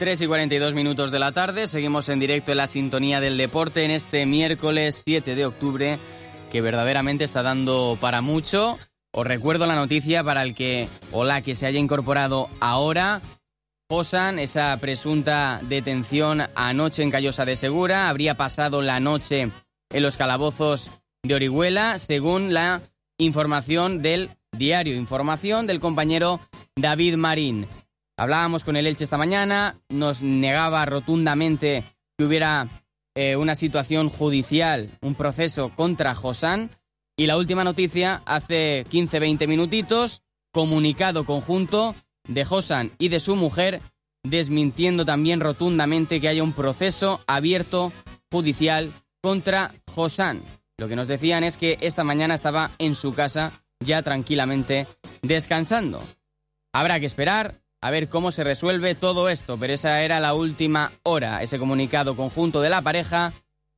3:42 de la tarde, seguimos en directo en la sintonía del deporte en este miércoles 7 de octubre, que verdaderamente está dando para mucho. Os recuerdo la noticia para el que o la que se haya incorporado ahora. Josan, esa presunta detención anoche en Callosa de Segura, habría pasado la noche en los calabozos de Orihuela, según la información del diario Información del compañero David Marín. Hablábamos con el Elche esta mañana, nos negaba rotundamente que hubiera una situación judicial, un proceso contra Josan. Y la última noticia, hace 15-20 minutitos, comunicado conjunto de Josan y de su mujer, desmintiendo también rotundamente que haya un proceso abierto judicial contra Josan. Lo que nos decían es que esta mañana estaba en su casa ya tranquilamente descansando. Habrá que esperar a ver cómo se resuelve todo esto, pero esa era la última hora, ese comunicado conjunto de la pareja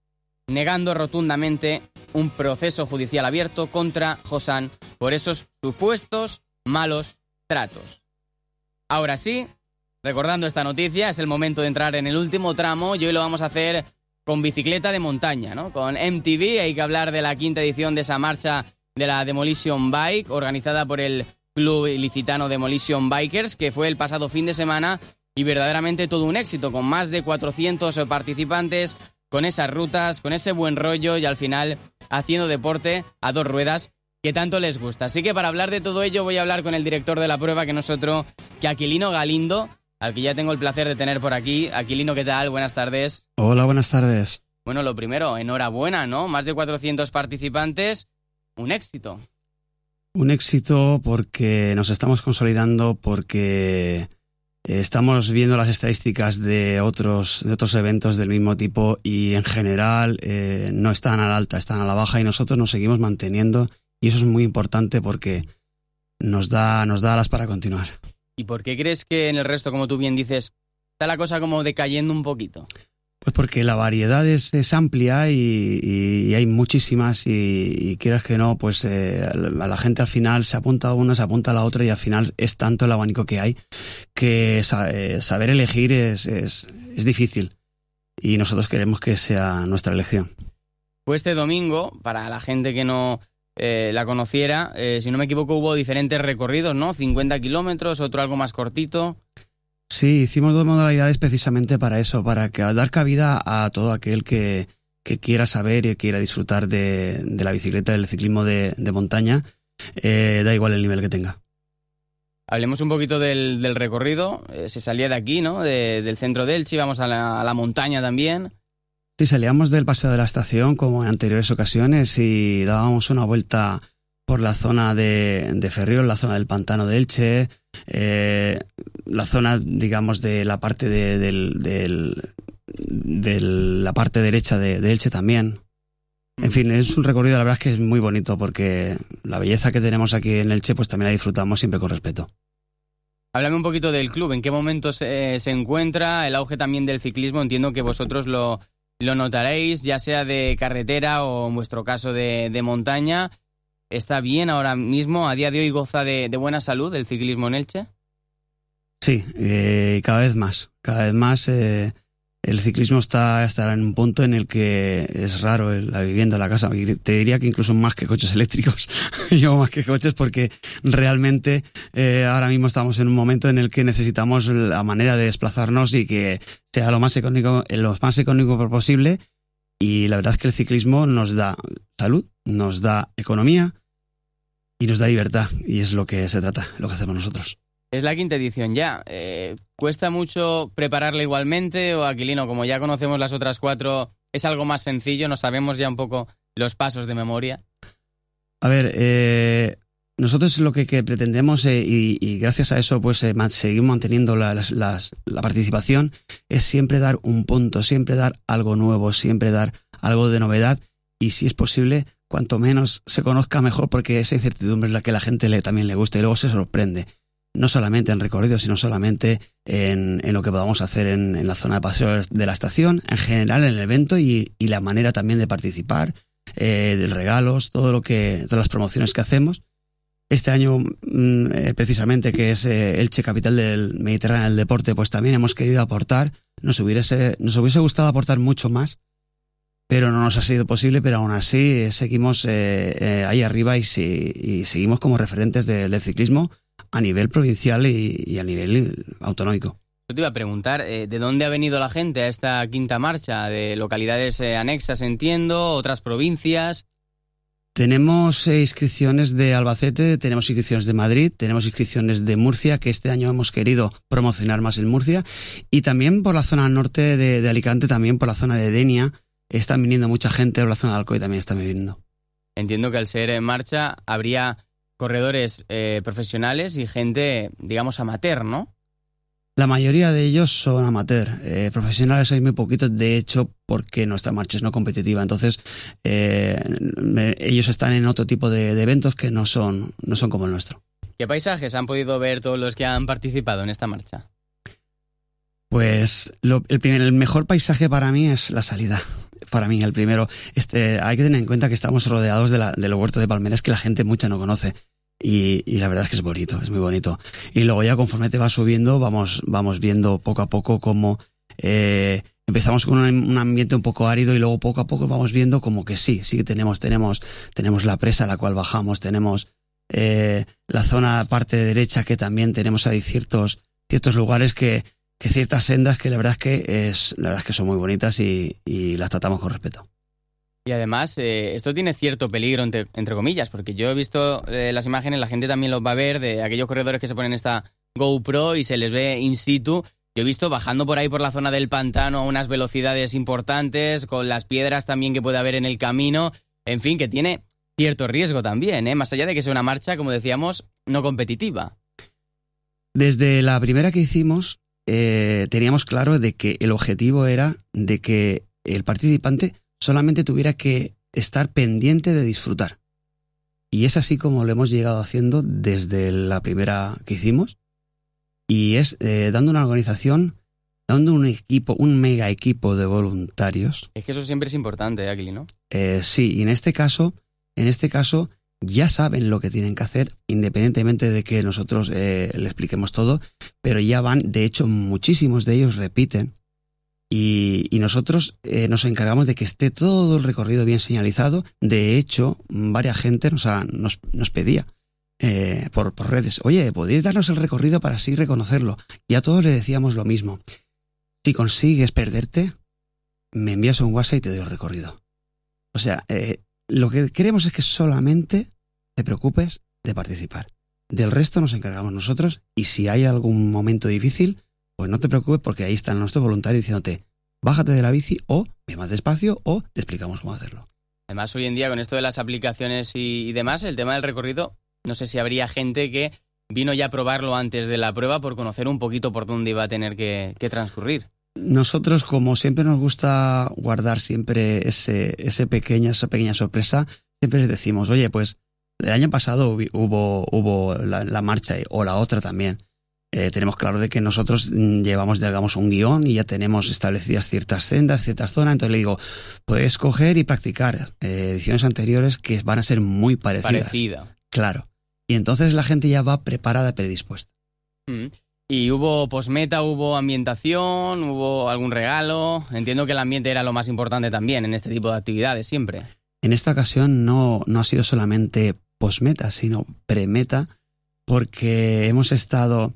negando rotundamente un proceso judicial abierto contra Josan por esos supuestos malos tratos. Ahora sí, recordando esta noticia, es el momento de entrar en el último tramo y hoy lo vamos a hacer con bicicleta de montaña, ¿no? Con MTB. Hay que hablar de la 5ª edición de esa marcha de la Demolition Bike, organizada por el Club Ilicitano Demolition Bikers, que fue el pasado fin de semana y verdaderamente todo un éxito, con más de 400 participantes, con esas rutas, con ese buen rollo y al final haciendo deporte a dos ruedas que tanto les gusta. Así que para hablar de todo ello voy a hablar con el director de la prueba, que no es otro que Aquilino Galindo, al que ya tengo el placer de tener por aquí. Aquilino, ¿qué tal? Buenas tardes. Hola, buenas tardes. Bueno, lo primero, enhorabuena, ¿no? Más de 400 participantes, un éxito. Un éxito porque nos estamos consolidando, porque estamos viendo las estadísticas de otros eventos del mismo tipo y en general no están a la alta, están a la baja, y nosotros nos seguimos manteniendo, y eso es muy importante porque nos da alas para continuar. ¿Y por qué crees que en el resto, como tú bien dices, está la cosa como decayendo un poquito? Pues porque la variedad es amplia y hay muchísimas y quieras que no, pues a la gente al final se apunta a una, se apunta a la otra, y al final es tanto el abanico que hay que saber elegir es difícil, y nosotros queremos que sea nuestra elección. Pues este domingo, para la gente que no la conociera, si no me equivoco, hubo diferentes recorridos, ¿no? 50 kilómetros, otro algo más cortito. Sí, hicimos dos modalidades precisamente para eso, para dar cabida a todo aquel que quiera saber y quiera disfrutar de la bicicleta, del ciclismo de montaña, da igual el nivel que tenga. Hablemos un poquito del recorrido. Se salía de aquí, ¿no? Del centro de Elche, íbamos a la montaña también. Sí, salíamos del Paseo de la Estación como en anteriores ocasiones y dábamos una vuelta por la zona de Ferriol, la zona del pantano de Elche, la zona, digamos, de la parte de la parte derecha de Elche también. En fin, es un recorrido, la verdad es que es muy bonito, porque la belleza que tenemos aquí en Elche pues también la disfrutamos siempre con respeto. Háblame un poquito del club, ¿en qué momento se encuentra? El auge también del ciclismo, entiendo que vosotros lo notaréis, ya sea de carretera o en vuestro caso de montaña. ¿Está bien ahora mismo, a día de hoy goza de buena salud el ciclismo en Elche? Sí, cada vez más. El ciclismo está en un punto en el que es raro la vivienda, la casa. Te diría que incluso más que coches eléctricos. Yo más que coches, porque realmente ahora mismo estamos en un momento en el que necesitamos la manera de desplazarnos y que sea lo más económico posible. Y la verdad es que el ciclismo nos da salud, nos da economía y nos da libertad. Y es lo que se trata, lo que hacemos nosotros. Es la 5ª edición ya. ¿Cuesta mucho prepararla igualmente, o, Aquilino, como ya conocemos las otras 4, es algo más sencillo? ¿No sabemos ya un poco los pasos de memoria? A ver, nosotros lo que pretendemos, y gracias a eso pues seguimos manteniendo la participación, es siempre dar un punto, siempre dar algo nuevo, siempre dar algo de novedad, y si es posible, cuanto menos se conozca mejor, porque esa incertidumbre es la que a la gente también le gusta y luego se sorprende. No solamente en recorridos, sino solamente en lo que podamos hacer en la zona de paseo de la estación, en general en el evento, y la manera también de participar, de regalos, todas las promociones que hacemos. Este año, precisamente, que es Elche, capital del Mediterráneo del deporte, pues también hemos querido aportar. Nos hubiese gustado aportar mucho más, pero no nos ha sido posible, pero aún así seguimos ahí arriba y seguimos como referentes del ciclismo a nivel provincial y a nivel autonómico. Yo te iba a preguntar, ¿de dónde ha venido la gente a esta quinta marcha? ¿De localidades anexas, entiendo, otras provincias? Tenemos inscripciones de Albacete, tenemos inscripciones de Madrid, tenemos inscripciones de Murcia, que este año hemos querido promocionar más en Murcia, y también por la zona norte de Alicante, también por la zona de Denia, están viniendo mucha gente, por la zona de Alcoy también están viniendo. Entiendo que al ser en marcha habría corredores profesionales y gente, digamos, amateur, ¿no? La mayoría de ellos son amateur, profesionales hay muy poquitos, de hecho, porque nuestra marcha es no competitiva, entonces ellos están en otro tipo de eventos que no son como el nuestro. ¿Qué paisajes han podido ver todos los que han participado en esta marcha? Pues el mejor paisaje para mí es la salida. Para mí, el primero. Hay que tener en cuenta que estamos rodeados del huerto de palmeras que la gente mucha no conoce. Y la verdad es que es bonito, es muy bonito. Y luego ya conforme te vas subiendo, vamos viendo poco a poco cómo empezamos con un ambiente un poco árido y luego poco a poco vamos viendo como que sí que tenemos la presa a la cual bajamos, tenemos la zona parte derecha que también tenemos ahí ciertos lugares que ciertas sendas que la verdad es que son muy bonitas y las tratamos con respeto. Y además, esto tiene cierto peligro, entre comillas, porque yo he visto las imágenes, la gente también los va a ver, de aquellos corredores que se ponen esta GoPro y se les ve in situ. Yo he visto bajando por ahí por la zona del pantano a unas velocidades importantes, con las piedras también que puede haber en el camino. En fin, que tiene cierto riesgo también, más allá de que sea una marcha, como decíamos, no competitiva. Desde la primera que hicimos, teníamos claro de que el objetivo era de que el participante solamente tuviera que estar pendiente de disfrutar. Y es así como lo hemos llegado haciendo desde la primera que hicimos. Y es dando una organización, dando un equipo, un mega equipo de voluntarios. Es que eso siempre es importante, Aquili, ¿no? Sí, y en este caso ya saben lo que tienen que hacer, independientemente de que nosotros le expliquemos todo, pero ya van, de hecho, muchísimos de ellos repiten. Y nosotros nos encargamos de que esté todo el recorrido bien señalizado. De hecho, varias gente nos pedía por redes, oye, ¿podéis darnos el recorrido para así reconocerlo? Y a todos le decíamos lo mismo. Si consigues perderte, me envías un WhatsApp y te doy el recorrido. O sea, lo que queremos es que solamente te preocupes de participar. Del resto nos encargamos nosotros y si hay algún momento difícil, pues no te preocupes porque ahí está nuestro voluntario diciéndote bájate de la bici o ve más despacio o te explicamos cómo hacerlo. Además, hoy en día con esto de las aplicaciones y demás, el tema del recorrido, no sé si habría gente que vino ya a probarlo antes de la prueba por conocer un poquito por dónde iba a tener que transcurrir. Nosotros, como siempre nos gusta guardar siempre esa pequeña sorpresa, siempre les decimos, oye, pues el año pasado hubo la marcha o la otra también. Tenemos claro de que nosotros llevamos, digamos, un guión y ya tenemos establecidas ciertas sendas, ciertas zonas. Entonces le digo, puedes coger y practicar ediciones anteriores que van a ser muy parecidas. Claro. Y entonces la gente ya va preparada, predispuesta. ¿Y hubo postmeta, hubo ambientación, hubo algún regalo? Entiendo que el ambiente era lo más importante también en este tipo de actividades siempre. En esta ocasión no ha sido solamente postmeta, sino premeta, porque hemos estado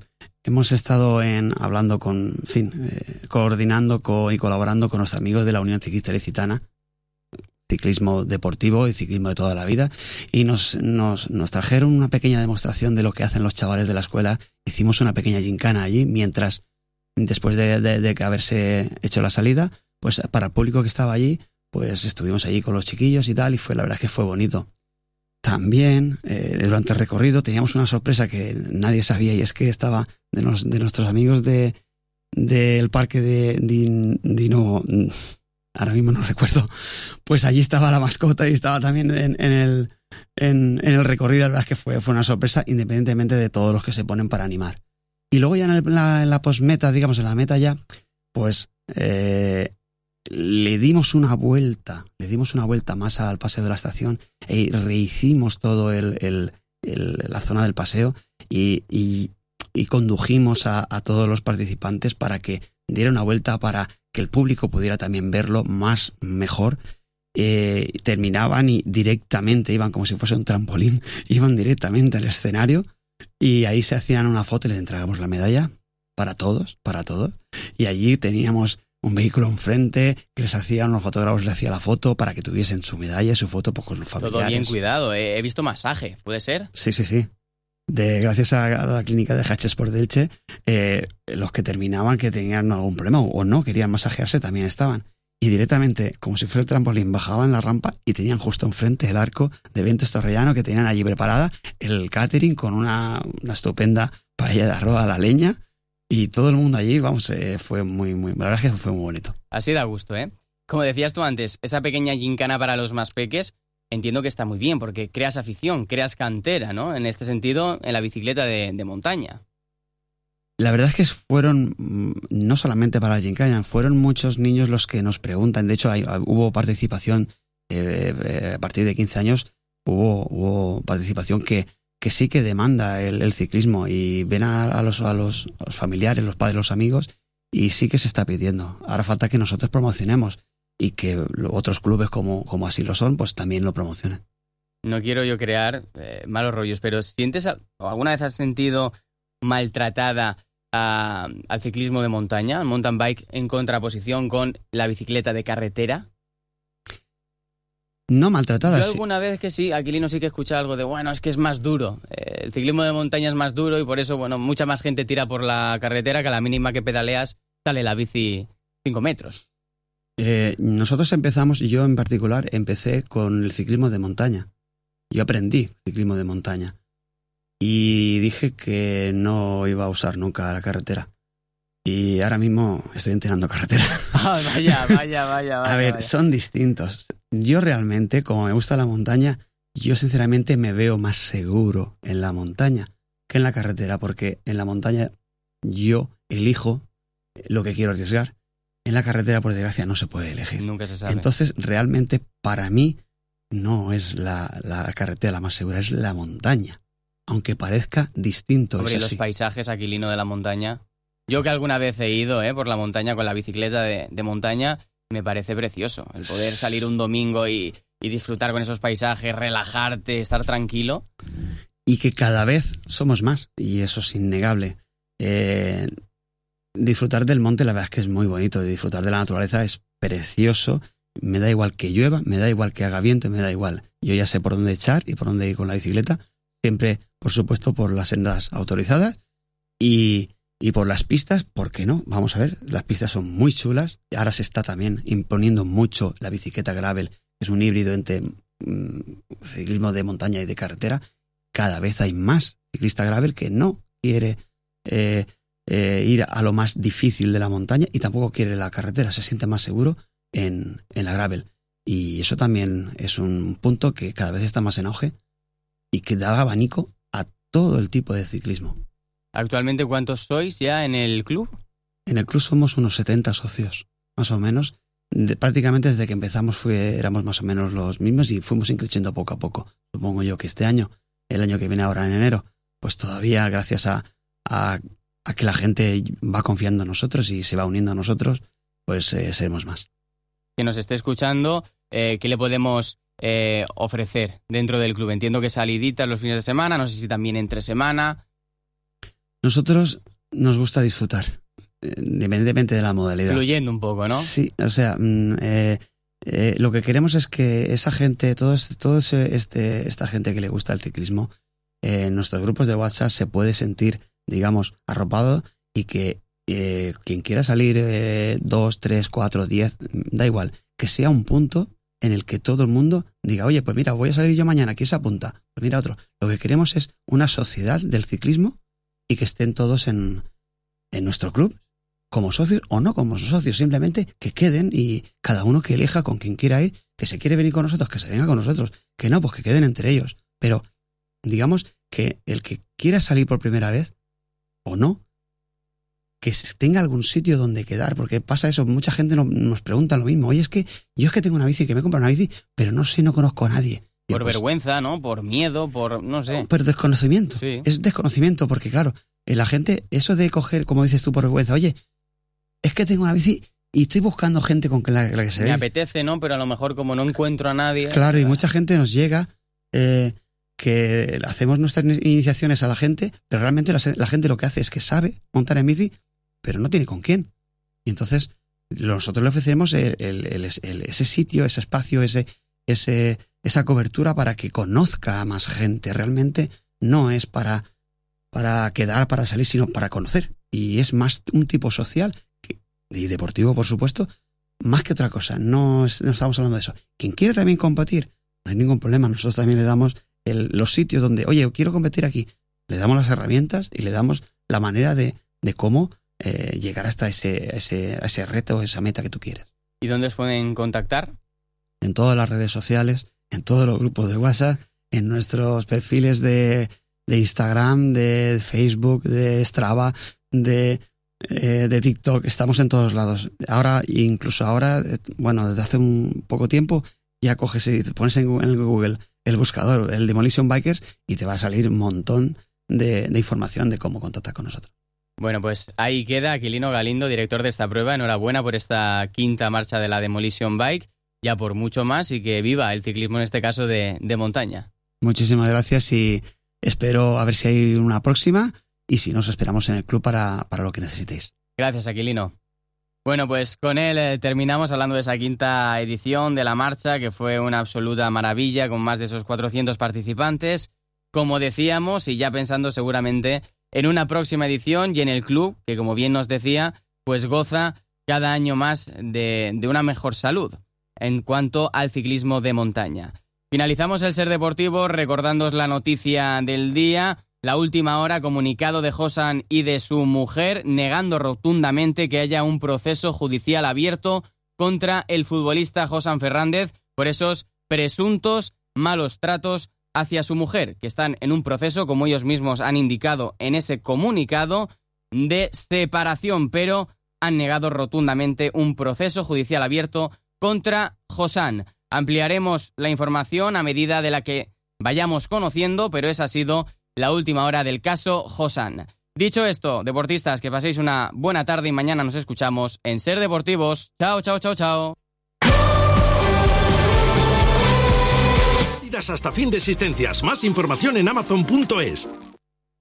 hablando coordinando y colaborando con los amigos de la Unión Ciclista Ilicitana, ciclismo deportivo y ciclismo de toda la vida, y nos trajeron una pequeña demostración de lo que hacen los chavales de la escuela. Hicimos una pequeña gincana allí, después de que haberse hecho la salida, pues para el público que estaba allí, pues estuvimos allí con los chiquillos y tal, y la verdad es que fue bonito. También, durante el recorrido, teníamos una sorpresa que nadie sabía, y es que estaba de nuestros amigos del parque de Dino, ahora mismo no recuerdo, pues allí estaba la mascota y estaba también en el recorrido. La verdad es que fue una sorpresa, independientemente de todos los que se ponen para animar. Y luego ya en la postmeta, digamos, en la meta ya, pues le dimos una vuelta más al paseo de la estación y rehicimos todo el la zona del paseo y condujimos a todos los participantes para que diera una vuelta, para que el público pudiera también verlo mejor. Terminaban y directamente iban como si fuese un trampolín, iban directamente al escenario y ahí se hacían una foto y les entregamos la medalla para todos. Y allí teníamos un vehículo enfrente que les hacían, unos fotógrafos les hacía la foto para que tuviesen su medalla y su foto pues, con los familiares. Todo bien cuidado, he visto masaje, ¿puede ser? Sí. Gracias a la clínica de Hatches por Delche, los que terminaban que tenían algún problema o no querían masajearse también estaban. Y directamente, como si fuera el trampolín, bajaban la rampa y tenían justo enfrente el arco de Vientos Torrellano que tenían allí preparada, el catering con una estupenda paella de arroz a la leña y todo el mundo allí, fue la verdad es que fue muy bonito. Así da gusto, ¿eh? Como decías tú antes, esa pequeña gincana para los más peques, entiendo que está muy bien porque creas afición, creas cantera, ¿no? En este sentido, en la bicicleta de montaña. La verdad es que fueron, no solamente para la gincana, fueron muchos niños los que nos preguntan. De hecho, hubo participación, a partir de 15 años, hubo participación que sí que demanda el ciclismo y ven a los familiares, los padres, los amigos, y sí que se está pidiendo. Ahora falta que nosotros promocionemos y que otros clubes como así lo son, pues también lo promocionen. No quiero yo crear malos rollos, pero ¿alguna vez has sentido maltratada al ciclismo de montaña, al mountain bike, en contraposición con la bicicleta de carretera? No maltratada. Yo alguna vez que sí, Aquilino sí que he escuchado algo de, bueno, es que es más duro. El ciclismo de montaña es más duro y por eso, bueno, mucha más gente tira por la carretera que a la mínima que pedaleas sale la bici 5 metros. Nosotros yo en particular, empecé con el ciclismo de montaña. Yo aprendí ciclismo de montaña. Y dije que no iba a usar nunca la carretera. Y ahora mismo estoy entrenando carretera. Oh, vaya. A ver, son distintos. Yo realmente, como me gusta la montaña, yo sinceramente me veo más seguro en la montaña que en la carretera, porque en la montaña yo elijo lo que quiero arriesgar. En la carretera, por desgracia, no se puede elegir. Nunca se sabe. Entonces, realmente, para mí, no es la carretera la más segura, es la montaña. Aunque parezca distinto. Sobre los paisajes, Aquilino, de la montaña. Yo que alguna vez he ido por la montaña con la bicicleta de montaña, me parece precioso. El poder salir un domingo y disfrutar con esos paisajes, relajarte, estar tranquilo. Y que cada vez somos más, y eso es innegable. Disfrutar del monte, la verdad es que es muy bonito. Disfrutar de la naturaleza es precioso. Me da igual que llueva, me da igual que haga viento, me da igual. Yo ya sé por dónde echar y por dónde ir con la bicicleta. Siempre, por supuesto, por las sendas autorizadas y por las pistas, ¿por qué no? Vamos a ver, las pistas son muy chulas. Ahora se está también imponiendo mucho la bicicleta gravel, que es un híbrido entre ciclismo de montaña y de carretera. Cada vez hay más ciclista gravel que no quiere ir a lo más difícil de la montaña y tampoco quiere la carretera, se siente más seguro en la gravel. Y eso también es un punto que cada vez está más en auge y que da abanico a todo el tipo de ciclismo. ¿Actualmente cuántos sois ya en el club? En el club somos unos 70 socios, más o menos. Prácticamente desde que empezamos éramos más o menos los mismos y fuimos creciendo poco a poco. Supongo yo que este año, el año que viene ahora en enero, pues todavía gracias a que la gente va confiando en nosotros y se va uniendo a nosotros, pues seremos más. Que nos esté escuchando, ¿qué le podemos ofrecer dentro del club? Entiendo que saliditas los fines de semana, no sé si también entre semana. Nosotros nos gusta disfrutar, independientemente de la modalidad. Fluyendo un poco, ¿no? Sí, o sea, lo que queremos es que esa gente, esta gente que le gusta el ciclismo, en nuestros grupos de WhatsApp se puede sentir, digamos, arropado y que quien quiera salir 2, 3, 4, 10, da igual, que sea un punto en el que todo el mundo diga, oye, pues mira, voy a salir yo mañana, ¿quién se apunta? Pues mira otro. Lo que queremos es una sociedad del ciclismo y que estén todos en nuestro club, como socios o no como socios, simplemente que queden y cada uno que elija con quien quiera ir, que se quiere venir con nosotros, que se venga con nosotros, que no, pues que queden entre ellos. Pero digamos que el que quiera salir por primera vez o no, que tenga algún sitio donde quedar, porque pasa eso, mucha gente nos pregunta lo mismo, oye, yo es que tengo una bici, que me he comprado una bici, pero no conozco a nadie. Por vergüenza, ¿no? Por miedo, por no sé. Pero desconocimiento. Sí. Es desconocimiento porque, claro, la gente, eso de coger, como dices tú, por vergüenza, oye, es que tengo una bici y estoy buscando gente con la que se Me ve. apetece, ¿no? Pero a lo mejor como no encuentro a nadie... Claro, y mucha gente nos llega que hacemos nuestras iniciaciones a la gente, pero realmente la gente lo que hace es que sabe montar en bici, pero no tiene con quién. Y entonces nosotros le ofrecemos ese sitio, ese espacio, esa cobertura para que conozca a más gente. Realmente no es para quedar, para salir, sino para conocer. Y es más un tipo social y deportivo, por supuesto, más que otra cosa. No estamos hablando de eso. Quien quiere también competir, no hay ningún problema. Nosotros también le damos los sitios donde, oye, quiero competir aquí. Le damos las herramientas y le damos la manera de cómo llegar hasta ese reto, esa meta que tú quieres. ¿Y dónde os pueden contactar? En todas las redes sociales, en todos los grupos de WhatsApp, en nuestros perfiles de Instagram, de Facebook, de Strava, de TikTok. Estamos en todos lados. Incluso ahora, desde hace un poco tiempo, ya coges y te pones en Google el buscador, el Demolition Bikers, y te va a salir un montón de información de cómo contactar con nosotros. Bueno, pues ahí queda Aquilino Galindo, director de esta prueba. Enhorabuena por esta quinta marcha de la Demolition Bike, ya por mucho más, y que viva el ciclismo en este caso de montaña. Muchísimas gracias y espero a ver si hay una próxima, y si no, os esperamos en el club para lo que necesitéis. Gracias, Aquilino. Bueno, pues con él terminamos hablando de esa quinta edición de la marcha, que fue una absoluta maravilla, con más de esos 400 participantes, como decíamos, y ya pensando seguramente en una próxima edición y en el club, que como bien nos decía, pues goza cada año más de una mejor salud en cuanto al ciclismo de montaña. Finalizamos el Ser Deportivo recordándoos la noticia del día. La última hora, comunicado de Josan y de su mujer, negando rotundamente que haya un proceso judicial abierto contra el futbolista Josan Fernández por esos presuntos malos tratos hacia su mujer, que están en un proceso, como ellos mismos han indicado en ese comunicado, de separación, pero han negado rotundamente un proceso judicial abierto contra Josan. Ampliaremos la información a medida de la que vayamos conociendo, pero esa ha sido la última hora del caso Josan. Dicho esto, deportistas, que paséis una buena tarde y mañana nos escuchamos en Ser Deportivos. Chao, chao, chao, chao. Hasta fin de existencias. Más información en Amazon.es.